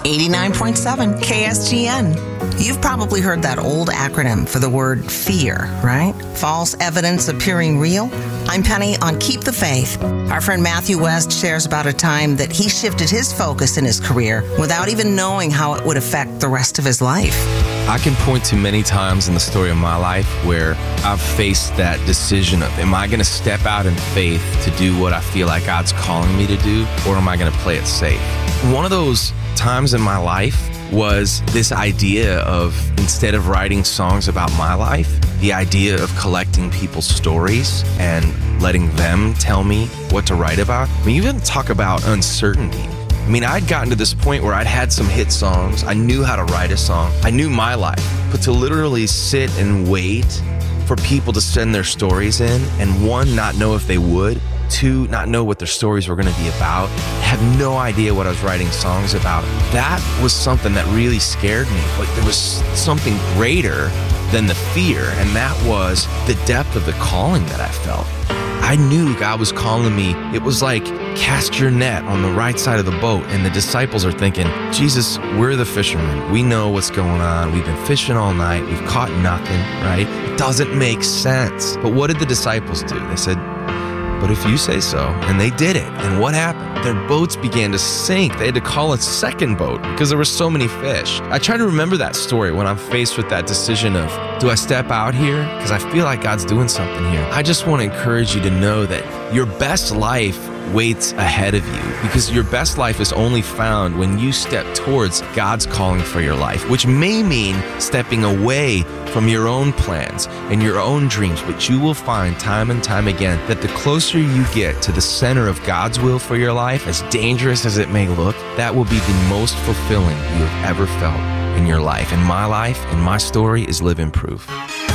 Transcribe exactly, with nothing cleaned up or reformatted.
eighty-nine point seven K S G N. You've probably heard that old acronym for the word fear, right? False evidence appearing real. I'm Penny on Keep the Faith. Our friend Matthew West shares about a time that he shifted his focus in his career without even knowing how it would affect the rest of his life. I can point to many times in the story of my life where I've faced that decision of, am I going to step out in faith to do what I feel like God's calling me to do, or am I going to play it safe? One of those times in my life was this idea of, instead of writing songs about my life, the idea of collecting people's stories and letting them tell me what to write about. I mean, you even talk about uncertainty. I mean, I'd gotten to this point where I'd had some hit songs. I knew how to write a song. I knew my life. But to literally sit and wait for people to send their stories in, and one, not know if they would, two, not know what their stories were going to be about, have no idea what I was writing songs about. That was something that really scared me. But there was something greater than the fear, and that was the depth of the calling that I felt. I knew God was calling me. It was like, cast your net on the right side of the boat. And the disciples are thinking, Jesus, we're the fishermen. We know what's going on. We've been fishing all night. We've caught nothing, right? It doesn't make sense. But what did the disciples do? They said, but if you say so. And they did it. And what happened? Their boats began to sink. They had to call a second boat because there were so many fish. I try to remember that story when I'm faced with that decision of, do I step out here? Because I feel like God's doing something here. I just want to encourage you to know that your best life waits ahead of you, because your best life is only found when you step towards God's calling for your life, which may mean stepping away from your own plans and your own dreams. But you will find time and time again that the closer you get to the center of God's will for your life, as dangerous as it may look, that will be the most fulfilling you have ever felt in your life. And my life and my story is living proof.